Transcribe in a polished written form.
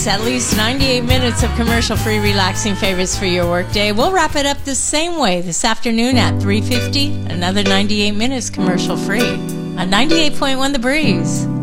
Yes, at least 98 minutes of commercial-free relaxing favorites for your workday. We'll wrap it up the same way this afternoon at 3:50. Another 98 minutes commercial-free on 98.1 The Breeze.